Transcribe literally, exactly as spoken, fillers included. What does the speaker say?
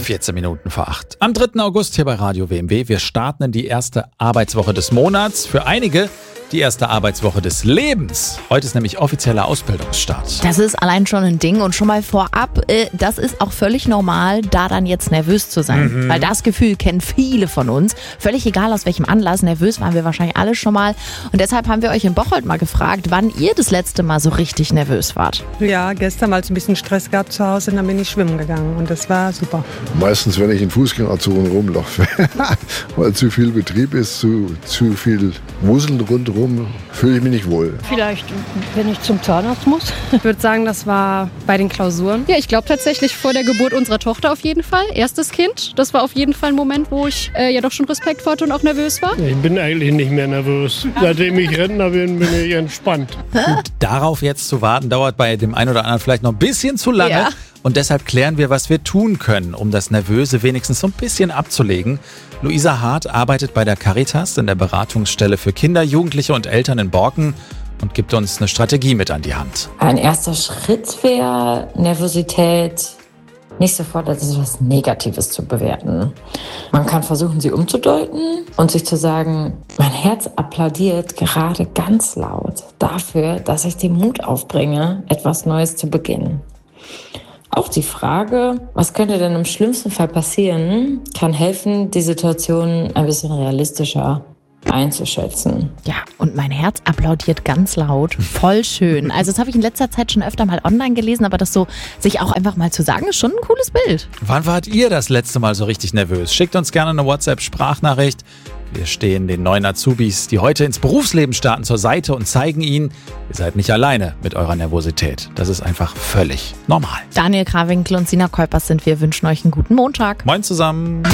vierzehn Minuten vor acht. Am dritten August hier bei Radio W M W. Wir starten in die erste Arbeitswoche des Monats. Für einige die erste Arbeitswoche des Lebens. Heute ist nämlich offizieller Ausbildungsstart. Das ist allein schon ein Ding und schon mal vorab, äh, das ist auch völlig normal, da dann jetzt nervös zu sein. Mhm. Weil das Gefühl kennen viele von uns. Völlig egal aus welchem Anlass, nervös waren wir wahrscheinlich alle schon mal. Und deshalb haben wir euch in Bocholt mal gefragt, wann ihr das letzte Mal so richtig nervös wart. Ja, gestern, weil ich ein bisschen Stress gehabt zu Hause, dann bin ich schwimmen gegangen und das war super. Meistens, wenn ich in Fußgängerzonen rumlaufe, weil zu viel Betrieb ist, zu, zu viel Wuseln rundherum, fühle ich mich nicht wohl. Vielleicht, wenn ich zum Zahnarzt muss. Ich würde sagen, das war bei den Klausuren. Ja, ich glaube tatsächlich vor der Geburt unserer Tochter auf jeden Fall. Erstes Kind. Das war auf jeden Fall ein Moment, wo ich äh, ja doch schon Respekt vor hatte und auch nervös war. Ich bin eigentlich nicht mehr nervös. Seitdem ich Rentner bin, bin ich entspannt. Gut, darauf jetzt zu warten, dauert bei dem einen oder anderen vielleicht noch ein bisschen zu lange. Ja. Und deshalb klären wir, was wir tun können, um das Nervöse wenigstens so ein bisschen abzulegen. Luisa Hart arbeitet bei der Caritas in der Beratungsstelle für Kinder, Jugendliche und Eltern in Borken und gibt uns eine Strategie mit an die Hand. Ein erster Schritt wäre, Nervosität nicht sofort als etwas Negatives zu bewerten. Man kann versuchen, sie umzudeuten und sich zu sagen, mein Herz applaudiert gerade ganz laut dafür, dass ich den Mut aufbringe, etwas Neues zu beginnen. Auch die Frage, was könnte denn im schlimmsten Fall passieren, kann helfen, die Situation ein bisschen realistischer einzuschätzen. Ja, und mein Herz applaudiert ganz laut. Voll schön. Also das habe ich in letzter Zeit schon öfter mal online gelesen, aber das so sich auch einfach mal zu sagen, ist schon ein cooles Bild. Wann wart ihr das letzte Mal so richtig nervös? Schickt uns gerne eine WhatsApp-Sprachnachricht. Wir stehen den neuen Azubis, die heute ins Berufsleben starten, zur Seite und zeigen ihnen, ihr seid nicht alleine mit eurer Nervosität. Das ist einfach völlig normal. Daniel Krawinkel und Sina Kuipers sind wir, wünschen euch einen guten Montag. Moin zusammen.